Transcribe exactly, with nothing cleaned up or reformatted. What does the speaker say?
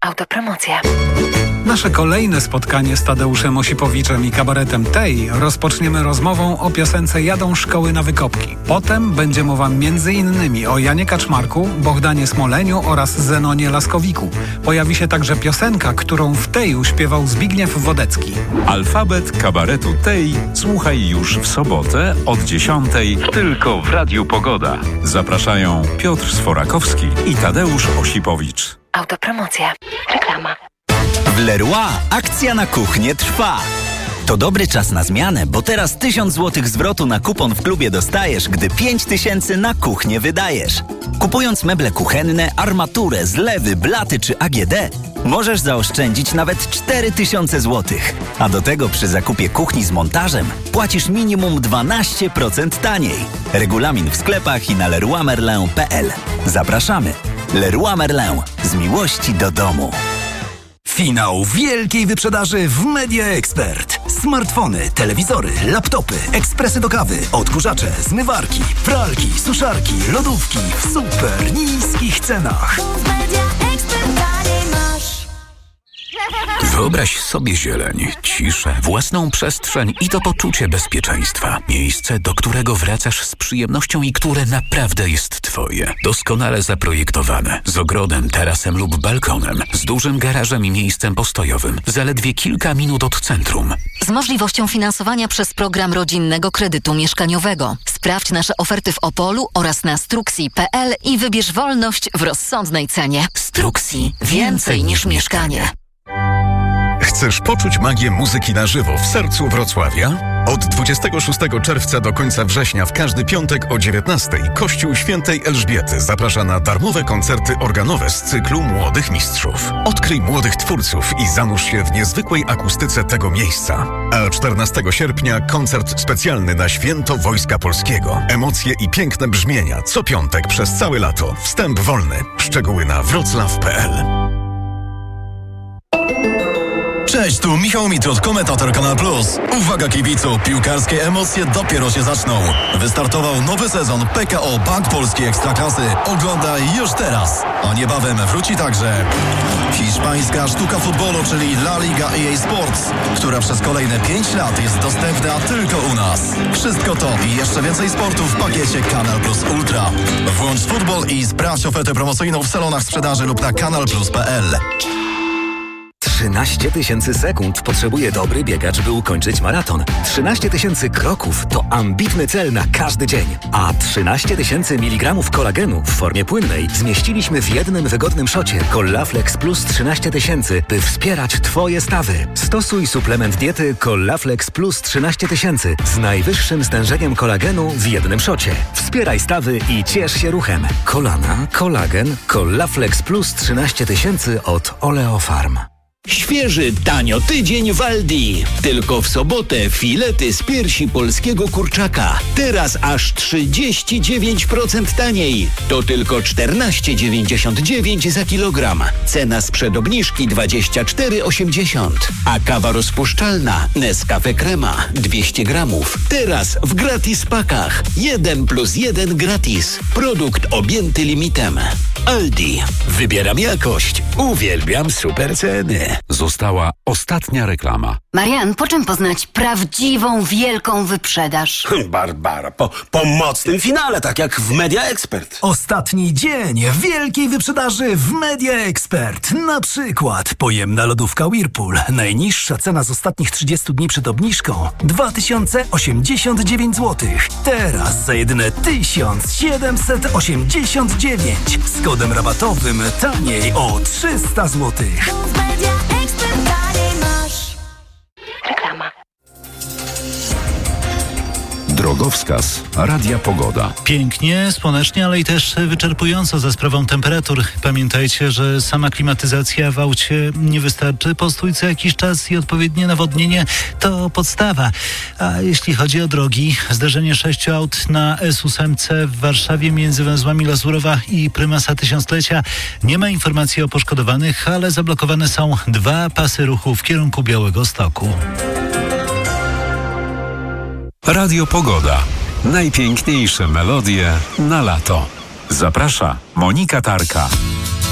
Autopromocja. Nasze kolejne spotkanie z Tadeuszem Osipowiczem i kabaretem Tej rozpoczniemy rozmową o piosence Jadą szkoły na wykopki. Potem będzie mowa między innymi o Janie Kaczmarku, Bohdanie Smoleniu oraz Zenonie Laskowiku. Pojawi się także piosenka, którą w Teju śpiewał Zbigniew Wodecki. Alfabet kabaretu Tej słuchaj już w sobotę od dziesiątej tylko w Radiu Pogoda. Zapraszają Piotr Sforakowski i Tadeusz Osipowicz. Autopromocja. Reklama. W Leroy akcja na kuchnię trwa. To dobry czas na zmianę, bo teraz tysiąc złotych zwrotu na kupon w klubie dostajesz, gdy pięć tysięcy na kuchnię wydajesz. Kupując meble kuchenne, armaturę, zlewy, blaty czy A G D, możesz zaoszczędzić nawet cztery tysiące złotych. A do tego przy zakupie kuchni z montażem płacisz minimum dwanaście procent taniej. Regulamin w sklepach i na leroy merlin kropka p l. Zapraszamy. Leroy Merlin. Z miłości do domu. Finał wielkiej wyprzedaży w Media Expert. Smartfony, telewizory, laptopy, ekspresy do kawy, odkurzacze, zmywarki, pralki, suszarki, lodówki w super niskich cenach. Wyobraź sobie zieleń, ciszę, własną przestrzeń i to poczucie bezpieczeństwa. Miejsce, do którego wracasz z przyjemnością i które naprawdę jest twoje. Doskonale zaprojektowane, z ogrodem, tarasem lub balkonem, z dużym garażem i miejscem postojowym, zaledwie kilka minut od centrum. Z możliwością finansowania przez program rodzinnego kredytu mieszkaniowego. Sprawdź nasze oferty w Opolu oraz na struxi kropka p l i wybierz wolność w rozsądnej cenie. Struxi. Więcej niż mieszkanie. Chcesz poczuć magię muzyki na żywo w sercu Wrocławia? Od dwudziestego szóstego czerwca do końca września w każdy piątek o dziewiętnastej Kościół Świętej Elżbiety zaprasza na darmowe koncerty organowe z cyklu Młodych Mistrzów. Odkryj młodych twórców i zanurz się w niezwykłej akustyce tego miejsca. A czternastego sierpnia koncert specjalny na Święto Wojska Polskiego. Emocje i piękne brzmienia co piątek przez całe lato. Wstęp wolny. Szczegóły na wroclaw kropka p l. Cześć, tu Michał Mitrud, komentator Kanal Plus. Uwaga kibicu, piłkarskie emocje dopiero się zaczną. Wystartował nowy sezon P K O Bank Polskiej Ekstraklasy. Oglądaj już teraz. A niebawem wróci także hiszpańska sztuka futbolu, czyli La Liga E A Sports, która przez kolejne pięć lat jest dostępna tylko u nas. Wszystko to i jeszcze więcej sportu w pakiecie Kanal Plus Ultra. Włącz futbol i sprawdź ofertę promocyjną w salonach sprzedaży lub na kanal plus kropka p l. trzynaście tysięcy sekund potrzebuje dobry biegacz, by ukończyć maraton. trzynaście tysięcy kroków to ambitny cel na każdy dzień. A trzynaście tysięcy miligramów kolagenu w formie płynnej zmieściliśmy w jednym wygodnym szocie Collaflex Plus trzynaście tysięcy, by wspierać Twoje stawy. Stosuj suplement diety Collaflex Plus trzynaście tysięcy z najwyższym stężeniem kolagenu w jednym szocie. Wspieraj stawy i ciesz się ruchem. Kolana, kolagen, Collaflex Plus trzynaście tysięcy od Oleofarm. Świeży, tanio tydzień w Aldi. Tylko w sobotę filety z piersi polskiego kurczaka. Teraz aż trzydzieści dziewięć procent taniej. To tylko czternaście dziewięćdziesiąt dziewięć za kilogram. Cena sprzed obniżki dwadzieścia cztery osiemdziesiąt. A kawa rozpuszczalna Nescafe Crema dwieście gramów. Teraz w gratis pakach. jeden plus jeden gratis. Produkt objęty limitem. Aldi. Wybieram jakość. Uwielbiam super ceny. Została ostatnia reklama. Marian, po czym poznać prawdziwą, wielką wyprzedaż? Barbara, po, po mocnym finale, tak jak w Media Expert. Ostatni dzień wielkiej wyprzedaży w Media Expert. Na przykład pojemna lodówka Whirlpool. Najniższa cena z ostatnich trzydziestu dni przed obniżką dwa tysiące osiemdziesiąt dziewięć złotych. Teraz za jedyne tysiąc siedemset osiemdziesiąt dziewięć. Z kodem rabatowym taniej o trzysta złotych. Reklama. Drogowskaz Radia Pogoda. Pięknie, słonecznie, ale i też wyczerpująco za sprawą temperatur. Pamiętajcie, że sama klimatyzacja w aucie nie wystarczy. Postój co jakiś czas i odpowiednie nawodnienie to podstawa. A jeśli chodzi o drogi, zdarzenie sześciu aut na S osiem w Warszawie między węzłami Lazurowa i Prymasa Tysiąclecia. Nie ma informacji o poszkodowanych, ale zablokowane są dwa pasy ruchu w kierunku Białegostoku. Radio Pogoda. Najpiękniejsze melodie na lato. Zaprasza Monika Tarka.